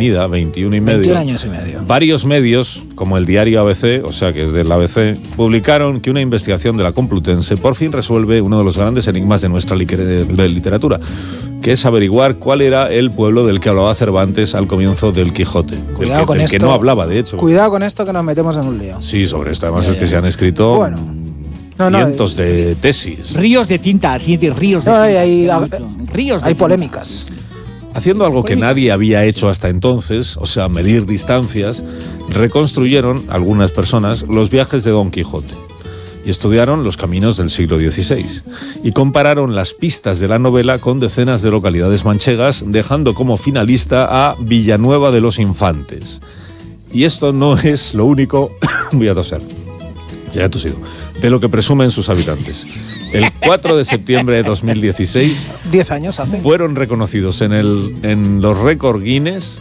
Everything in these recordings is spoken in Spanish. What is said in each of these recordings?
definida, 21 y medio. 21 años y medio. Varios medios, como el diario ABC, o sea que es del ABC, publicaron que una investigación de la Complutense por fin resuelve uno de los grandes enigmas de nuestra literatura, que es averiguar cuál era el pueblo del que hablaba Cervantes al comienzo del Quijote. Cuidado con esto. Que no hablaba, de hecho. Cuidado con esto que nos metemos en un lío. Sí, sobre esto. Además es que se han escrito cientos de tesis. Ríos de tinta, ríos de tinta. Hay polémicas. Haciendo algo que nadie había hecho hasta entonces, o sea, medir distancias, reconstruyeron algunas personas los viajes de Don Quijote y estudiaron los caminos del siglo XVI y compararon las pistas de la novela con decenas de localidades manchegas, dejando como finalista a Villanueva de los Infantes. Y esto no es lo único, voy a toser, ya he tosido, de lo que presumen sus habitantes. El 4 de septiembre de 2016 10 años hace. Fueron reconocidos en los récord Guinness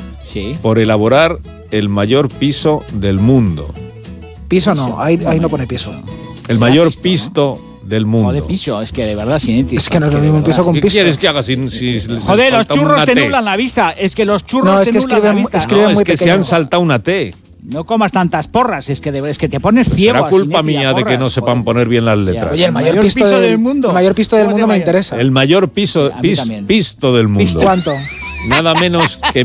por elaborar el mayor piso del mundo. Piso no, ahí no pone piso. El mayor pisto del mundo. Joder, piso, es que de verdad, Sinetti. Es que no es lo mismo un piso con piso. ¿Qué quieres que haga si joder, los churros te nulan la vista. Es que los churros te nulan la vista. No, es que se han saltado una T. No comas tantas porras, es que te pones ciego. Será culpa mía de que no sepan poner bien las letras. Oye, el mayor pisto del mundo. El mayor pisto del mundo me interesa. El mayor pisto del mundo. ¿Cuánto? Nada menos que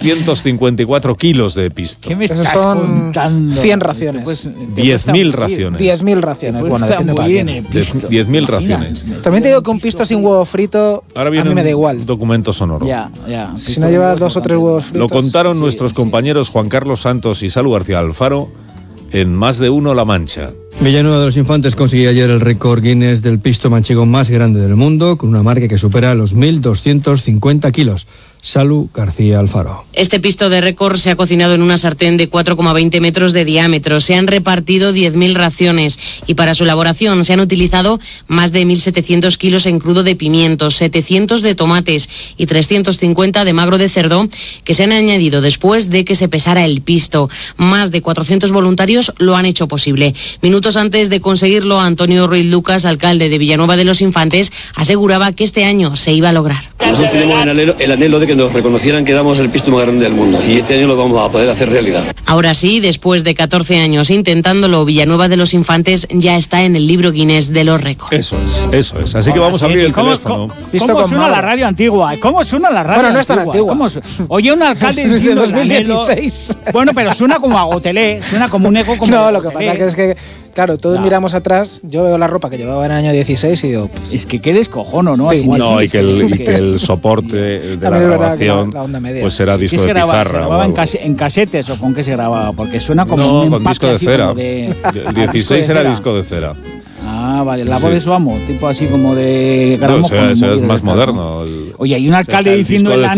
1.254 kilos de pisto. ¿Qué me estás son contando? 100 raciones. 10.000 raciones. 10.000 raciones. Bueno, depende para quién. 10.000 raciones. También te digo que un pisto sin huevo frito ahora viene a mí me da igual. Un documento sonoro. Ya. Si no lleva 2 o 3 huevos fritos. Lo contaron nuestros compañeros Juan Carlos Santos y Salud García Alfaro en Más de Uno La Mancha. Villanueva de los Infantes consiguió ayer el récord Guinness del pisto manchego más grande del mundo, con una marca que supera los 1.250 kilos. Salud García Alfaro. Este pisto de récord se ha cocinado en una sartén de 4,20 metros de diámetro. Se han repartido 10.000 raciones y para su elaboración se han utilizado más de 1.700 kilos en crudo de pimientos, 700 de tomates y 350 de magro de cerdo que se han añadido después de que se pesara el pisto. Más de 400 voluntarios lo han hecho posible. Minutos antes de conseguirlo, Antonio Ruiz Lucas, alcalde de Villanueva de los Infantes, aseguraba que este año se iba a lograr. Nosotros tenemos el anhelo de que nos reconocieran que damos el pisto más grande del mundo y este año lo vamos a poder hacer realidad. Ahora sí, después de 14 años intentándolo, Villanueva de los Infantes ya está en el libro Guinness de los récords. Eso es. Así que vamos a abrir el teléfono. ¿Cómo suena la radio antigua? ¿Cómo suena la radio? Bueno, no es tan antigua. Oye, un alcalde desde diciendo 2016. Bueno, pero suena como a Gotelé, suena como un eco como No, lo que pasa es que claro, todos miramos atrás, yo veo la ropa que llevaba en el año 16 y digo... Pues, es que qué descojono, ¿no? Así no, y que el soporte de la grabación pues será disco de pizarra. ¿Se grababa en casetes o con qué se grababa? Porque suena como un con disco de cera. El 16 era disco de cera. Ah, vale, la voz de su amo, tipo así como de gramófono. No, eso es más moderno. Oye, hay un alcalde diciendo el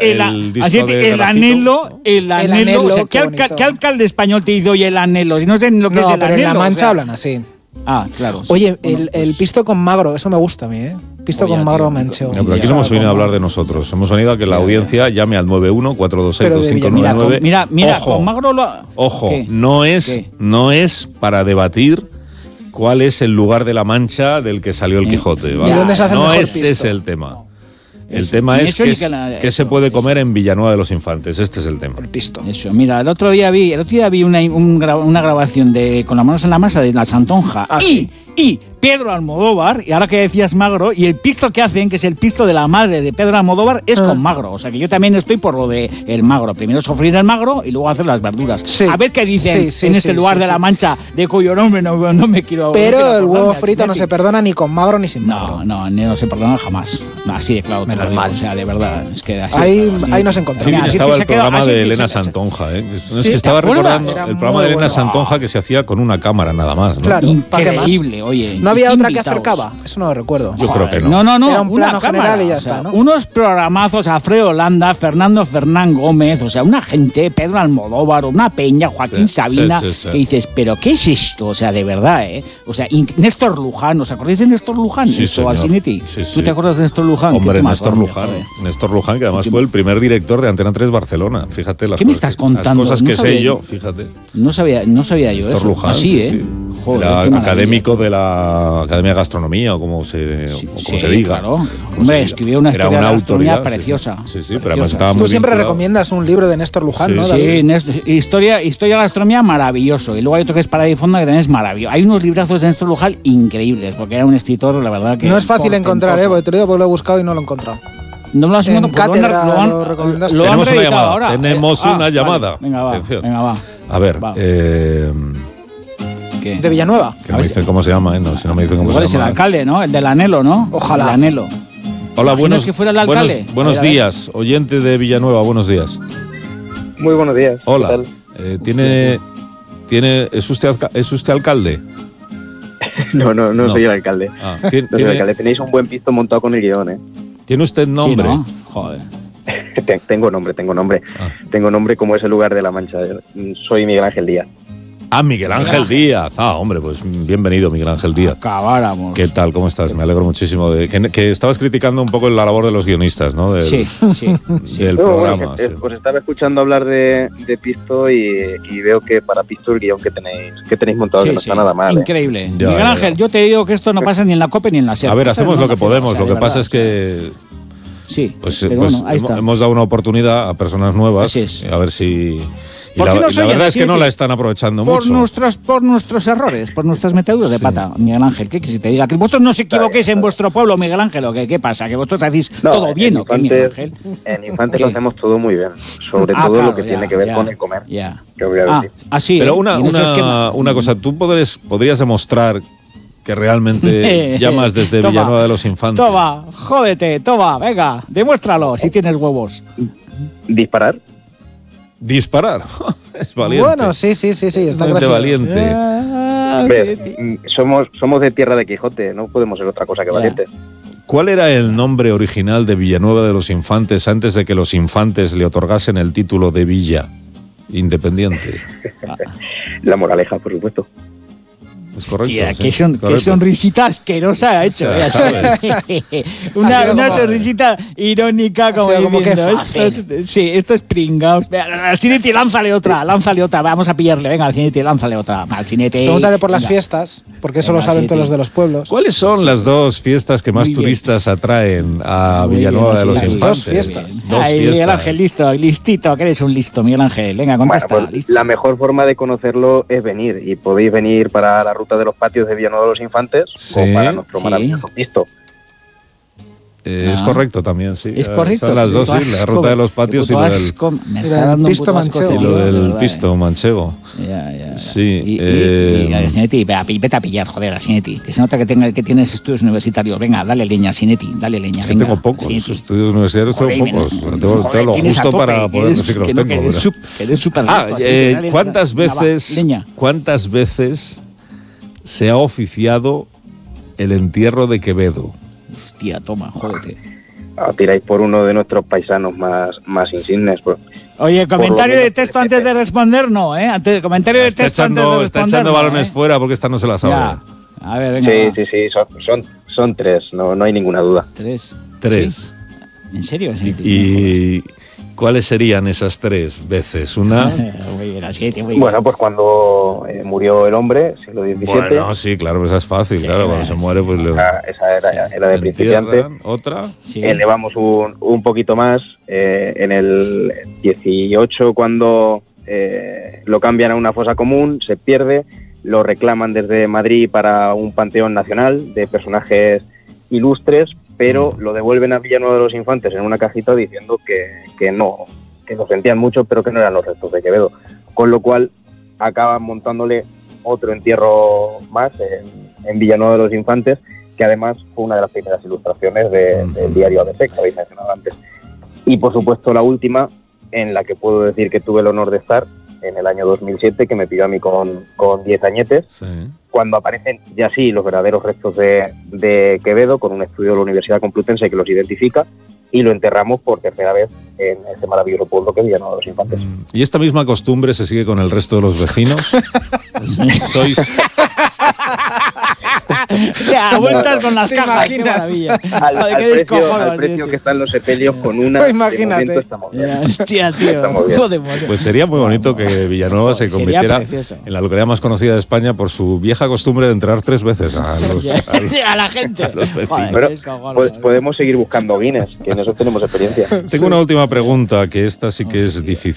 anhelo. O sea, ¿qué alcalde español te dice, oye, el anhelo? Si no sé ni lo que es el anhelo. No, pero en La Mancha hablan así. Ah, claro. Sí. Oye, el pisto con magro, eso me gusta a mí, ¿eh? Pisto con magro manchego. No, pero aquí no hemos venido a hablar de nosotros. Hemos venido a que la audiencia llame al 91-426-2599. Mira, ojo, con magro Ojo, no es para debatir cuál es el lugar de La Mancha del que salió el Quijote. ¿Vale? ¿Dónde se hace el no mejor ese pisto? es el tema. El tema es qué se puede comer en Villanueva de los Infantes. Este es el tema. El pisto. Eso, mira, el otro día vi una grabación de Con la manos en la masa de La Santonja. Y Pedro Almodóvar, y ahora que decías magro, y el pisto que hacen, que es el pisto de la madre de Pedro Almodóvar, es con magro. O sea que yo también estoy por lo de el magro. Primero sofreír el magro y luego hacer las verduras. Sí. A ver qué dicen en este lugar de La Mancha, de cuyo nombre no me quiero... Pero el huevo frito no se perdona ni con magro ni sin magro. No se perdona jamás. Así de claro. Menos mal. O sea, de verdad. Es que así, ahí nos encontramos. Estaba el programa de Elena Santonja. Es que estaba recordando el programa de Elena Santonja que se hacía con una cámara nada más. ¿no? Claro, increíble, oye. No había otra que acercaba, eso no lo recuerdo. Yo creo que no. No. Era un plano general y ya está, ¿no? Unos programazos, Alfredo Landa, Fernando Fernán Gómez, o sea, una gente, Pedro Almodóvar, una peña, Joaquín Sabina, que dices, pero ¿qué es esto? O sea, de verdad, ¿eh? O sea, Néstor Luján, ¿os acordáis de Néstor Luján? Sí, señor. Alcinetti. Sí. ¿Tú te acuerdas de Néstor Luján? Hombre, Néstor Luján, que además fue el primer director de Antena 3 Barcelona. Fíjate las ¿Qué me estás contando? Las cosas que sé yo, fíjate. No sabía yo Néstor eso. Luján, así, sí. Joder, Era qué maravilla. académico de la Academia de Gastronomía, o como se diga. Claro. Hombre, escribió una Era historia de la gastronomía autoridad, preciosa. Sí, pero además estaba Tú muy siempre vinculado. recomiendas un libro de Néstor Luján, Sí, ¿no, sí. David? Sí, historia de la gastronomía maravilloso. Y luego hay otro que es Parada y Fonda, que también es maravilloso. Hay unos librazos de Néstor Luján increíbles, porque era un escritor, la verdad que... No es fácil encontrar, portentoso. porque te lo digo porque lo he buscado y no lo he encontrado. No me lo has En encontrado, Cátedra lo han- lo recomendaste. lo han Tenemos una reeditado llamada. ahora. Tenemos una vale. llamada. Venga, va. Atención. Venga, va. A ver, Va. que ¿Qué? De Villanueva. no me dicen cómo se llama, No, si no me dicen cómo Igual es se el llama. alcalde, ¿no? El del Anhelo, ¿no? Ojalá. El Anhelo. Hola, ¿Imaginas buenos, que fuera el alcalde? buenos A ver. días, oyente de Villanueva, buenos días. Muy buenos días. Hola. ¿Qué tal? ¿Es usted alcalde? No No. soy el alcalde. Ah, No soy el alcalde. Tenéis un buen pisto montado con el guión, ¿eh? ¿Tiene usted nombre? Sí, ¿no? Joder. Tengo nombre. Ah. Tengo nombre como es el lugar de la Mancha. Soy Miguel Ángel Díaz. Ah, Miguel Ángel Díaz. Ah, hombre, pues bienvenido, Miguel Ángel Díaz. Acabáramos. ¿Qué tal? ¿Cómo estás? Me alegro muchísimo de que estabas criticando un poco la labor de los guionistas, ¿no? Sí. Del No, programa. bueno, que, sí. os estaba escuchando hablar de pisto y veo que para pisto el guión que tenéis montado que no está nada mal. ¿eh? Increíble. Ya, Miguel ya, Ángel, ya. yo te digo que esto no pasa ni en la COPE ni en la SER. A ver, Eso hacemos no lo que hacemos, podemos. o sea, Lo de que pasa verdad, es que Sí, pues, pero pues bueno, ahí está. hemos dado una oportunidad a personas nuevas. Así es. A ver si... Y ¿Por la, qué no y la oyen? verdad es Sí, que no sí. la están aprovechando por mucho. nuestros errores, por nuestras meteduras de pata, Miguel Ángel. ¿Qué quieres que te diga? Que vosotros no os equivoquéis en vuestro pueblo, Miguel Ángel, ¿o qué? ¿Qué pasa? ¿Que vosotros hacéis No, todo bien en o qué, Miguel Infantes, Ángel? en Infantes ¿Qué? lo hacemos todo muy bien. Sobre todo claro, lo que tiene que ver con el comer. Ya. Que voy a decir. Así. Pero una una cosa, ¿tú podrías demostrar que realmente llamas desde Toma, Villanueva de los Infantes? Toma, jódete, toma, venga, demuéstralo si tienes huevos. ¿Disparar? Disparar. Es valiente. Bueno, sí, está Realmente gracioso. valiente. Hombre, somos de tierra de Quijote, no podemos ser otra cosa que Ya. valientes. ¿Cuál era el nombre original de Villanueva de los Infantes antes de que los Infantes le otorgasen el título de Villa Independiente? La Moraleja, por supuesto. Es correcto. Tía, sí, qué correcto. sonrisita asquerosa ha hecho. O sea, una Ha sido como- sonrisita irónica como sido como diciendo, que esto es, sí, esto es pringaos. Al Sineti, lánzale otra, vamos a pillarle, venga, al Sineti, lánzale otra. Al Sineti. Pregúntale por las venga. fiestas, porque eso Venga, lo saben sí, todos tío. los de los pueblos. ¿Cuáles son las dos fiestas que más Muy bien. turistas atraen a Muy Villanueva bien, de los sí, Infantes? dos fiestas. Dos Ay, fiestas. Miguel Ángel, listito, que eres un listo, Miguel Ángel. Venga, Bueno, contesta. pues listo. la mejor forma de conocerlo es venir. Y podéis venir para la ruta de los patios de Villanueva de los Infantes Sí, o para nuestro sí. maravilloso pisto. Es correcto también, sí. Es correcto. Son las dos, Puto sí, la asco, ruta de los patios y puto lo del, asco, me y está lo del dando un pisto puto asco manchego. y este lo tío, de del verdad, pisto manchego. Ya. Sí, Y Sineti, vete a pillar, joder, a Sineti. Que se nota que tienes estudios universitarios. Venga, dale leña, Sineti, dale leña. Que venga, tengo pocos, Sineti. estudios universitarios Joder, tengo pocos. joder, Tengo lo tienes a justo tope, para poder decir que los no, tengo. eres pero- que eres súper Ah, listo, así que dale, ¿cuántas venga, va, veces leña. se ha oficiado el entierro de Quevedo? Hostia, toma, jódete. Tiráis por uno de nuestros paisanos más insignes. Pues. Oye, comentario menos de texto antes de responder, no, ¿eh? Comentario de Está texto antes de echando, responder. está echando no, balones ¿eh? fuera porque esta no se la sabe. Ya. A ver, venga. va. Sí, son tres, no hay ninguna duda. Tres. Tres. ¿Sí? ¿En serio? Sineti? ¿Y cuáles serían esas tres veces? Una. Muy bien, así, tío, muy bien. Bueno, pues cuando murió el hombre, siglo XVII, Bueno, sí, claro, esa es fácil, Sí, claro, cuando se sí. muere, pues le esa era de le principiante. entierran. Otra. Sí. Elevamos un poquito más en el 18 cuando lo cambian a una fosa común, se pierde, lo reclaman desde Madrid para un panteón nacional de personajes ilustres, pero lo devuelven a Villanueva de los Infantes en una cajita diciendo que no, que lo sentían mucho, pero que no eran los restos de Quevedo, con lo cual acaban montándole otro entierro más en Villanueva de los Infantes, que además fue una de las primeras ilustraciones del diario ABC, que habéis mencionado antes. Y por supuesto la última, en la que puedo decir que tuve el honor de estar, en el año 2007, que me pidió a mí con 10 añetes, Sí. cuando aparecen ya sí los verdaderos restos de Quevedo, con un estudio de la Universidad Complutense que los identifica, y lo enterramos por tercera vez en este maravilloso pueblo que es Villanueva de los Infantes. ¿Y esta misma costumbre se sigue con el resto de los vecinos? ¿Sois Ya, vueltas con las ¿Te cajas, qué imaginas? maravilla. Al Joder, qué precio descojono, que tío. están los sepelios con una. Pues imagínate. De momento estamos bien. Ya, hostia, tío. Estamos bien. Joder, mono. Pues sería muy bonito que Villanueva se Sería convirtiera precioso. en la localidad más conocida de España por su vieja costumbre de entrar 3 veces a los, A la gente. los vecinos. Joder, Pero qué descojono, pues, tío. podemos seguir buscando Guinness, que nosotros tenemos experiencia. Tengo una última pregunta, que esta sí que es difícil.